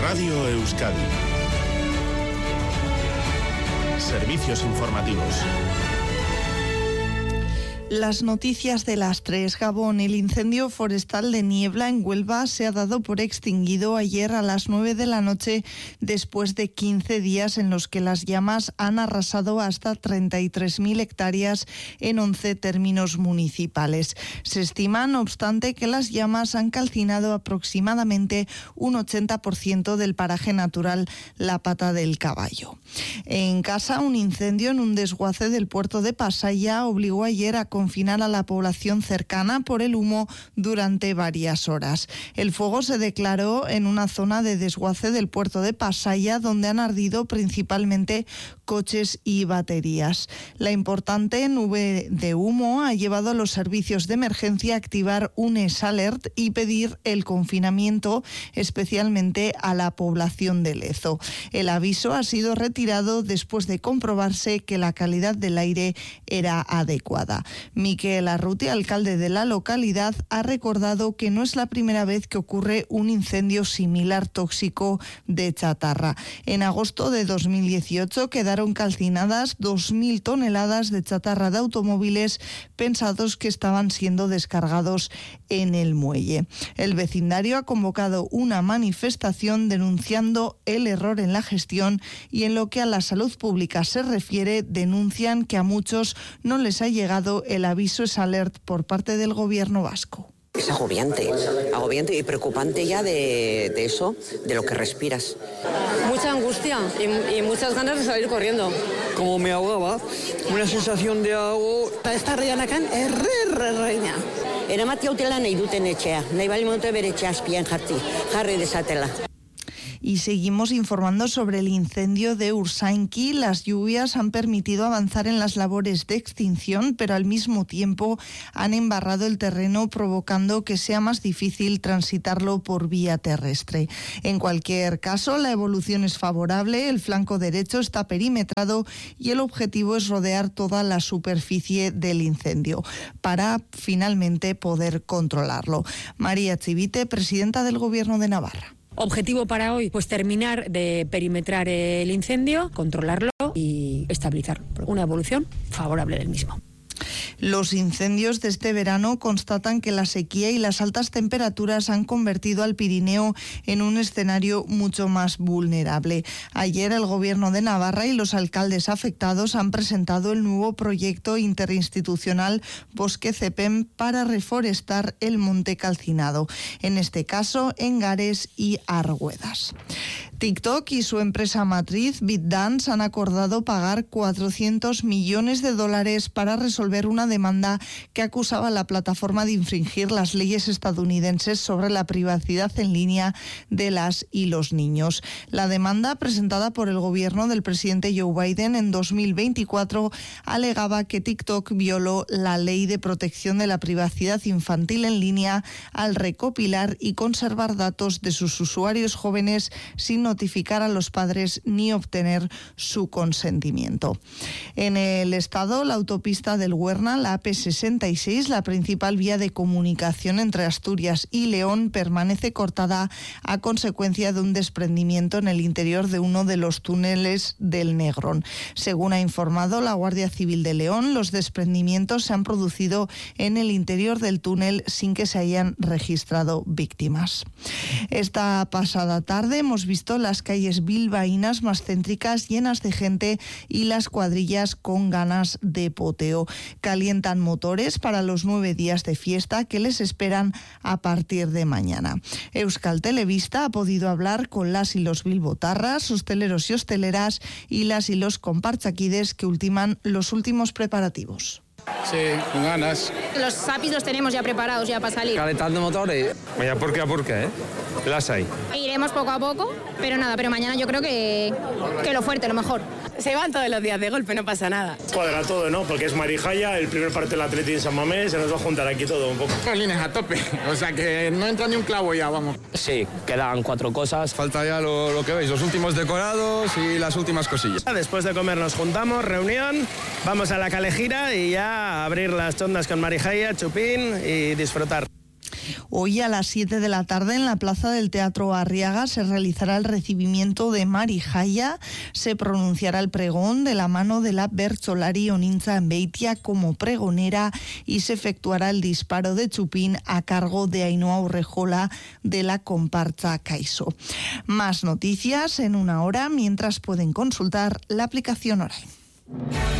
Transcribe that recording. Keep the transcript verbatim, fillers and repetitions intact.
Radio Euskadi. Servicios informativos. Las noticias de las tres. Gabón, el incendio forestal de Niebla en Huelva se ha dado por extinguido ayer a las nueve de la noche después de quince días en los que las llamas han arrasado hasta treinta y tres mil hectáreas en once términos municipales. Se estima, no obstante, que las llamas han calcinado aproximadamente un ochenta por ciento del paraje natural La Pata del Caballo. En Casa, un incendio en un desguace del puerto de Pasaia obligó ayer a confinar a la población cercana por el humo durante varias horas. El fuego se declaró en una zona de desguace del puerto de Pasaia, donde han ardido principalmente coches y baterías. La importante nube de humo ha llevado a los servicios de emergencia a activar un S Alert y pedir el confinamiento, especialmente a la población de Lezo. El aviso ha sido retirado después de comprobarse que la calidad del aire era adecuada. Miquel Arruti, alcalde de la localidad, ha recordado que no es la primera vez que ocurre un incendio similar tóxico de chatarra. En agosto de dos mil dieciocho quedaron calcinadas dos mil toneladas de chatarra de automóviles pensados que estaban siendo descargados en el muelle. El vecindario ha convocado una manifestación denunciando el error en la gestión y en lo que a la salud pública se refiere, denuncian que a muchos no les ha llegado el aviso S Alert por parte del gobierno vasco. Es agobiante, agobiante y preocupante ya de, de eso, de lo que respiras. Mucha angustia y, y muchas ganas de salir corriendo. Como me ahogaba, una sensación de ahogo. Esta reianakan erre reina. Eramatia utela nahi duten etxea, nahi bali monte bere etxea azpian jarti, jarri desatela. Y seguimos informando sobre el incendio de Ursainki. Las lluvias han permitido avanzar en las labores de extinción, pero al mismo tiempo han embarrado el terreno, provocando que sea más difícil transitarlo por vía terrestre. En cualquier caso, la evolución es favorable, el flanco derecho está perimetrado y el objetivo es rodear toda la superficie del incendio para finalmente poder controlarlo. María Chivite, presidenta del Gobierno de Navarra. Objetivo para hoy, pues terminar de perimetrar el incendio, controlarlo y estabilizar una evolución favorable del mismo. Los incendios de este verano constatan que la sequía y las altas temperaturas han convertido al Pirineo en un escenario mucho más vulnerable. Ayer el Gobierno de Navarra y los alcaldes afectados han presentado el nuevo proyecto interinstitucional Bosque Cepem para reforestar el monte calcinado, en este caso en Gares y Arguedas. TikTok y su empresa matriz BitDance han acordado pagar cuatrocientos millones de dólares para resolver una demanda que acusaba a la plataforma de infringir las leyes estadounidenses sobre la privacidad en línea de las y los niños. La demanda, presentada por el gobierno del presidente Joe Biden en dos mil veinticuatro, alegaba que TikTok violó la ley de protección de la privacidad infantil en línea al recopilar y conservar datos de sus usuarios jóvenes sin notificar a los padres ni obtener su consentimiento. En el estado, la autopista del Huerna, la A P sesenta y seis, la principal vía de comunicación entre Asturias y León, permanece cortada a consecuencia de un desprendimiento en el interior de uno de los túneles del Negrón. Según ha informado la Guardia Civil de León, los desprendimientos se han producido en el interior del túnel sin que se hayan registrado víctimas. Esta pasada tarde hemos visto las calles bilbaínas más céntricas llenas de gente y las cuadrillas con ganas de poteo. Calientan motores para los nueve días de fiesta que les esperan a partir de mañana. Euskal Telebista ha podido hablar con las y los bilbotarras, hosteleros y hosteleras y las y los comparchaquides que ultiman los últimos preparativos. Sí, con ganas. Los sapis los tenemos ya preparados ya para salir. Calentando motores. Vaya, ¿por qué a por qué, eh? Las hay. Iremos poco a poco, pero nada, pero mañana yo creo que, que lo fuerte, lo mejor. Se van todos los días de golpe, no pasa nada. Cuadra todo, ¿no? Porque es Marijaya, el primer parte del Atleti en San Mamés, se nos va a juntar aquí todo un poco. Las líneas a tope, o sea que no entra ni un clavo ya, vamos. Sí, quedan cuatro cosas. Falta ya lo, lo que veis, los últimos decorados y las últimas cosillas. Después de comer nos juntamos, reunión, vamos a la Calejira y ya a abrir las chondas con Marijaya, chupín y disfrutar. Hoy a las siete de la tarde en la plaza del Teatro Arriaga se realizará el recibimiento de Marijaya. Se pronunciará el pregón de la mano de la Bertsolari Onintza Beitia como pregonera y se efectuará el disparo de chupín a cargo de Ainhoa Urrejola de la comparsa Caiso. Más noticias en una hora, mientras pueden consultar la aplicación Orain.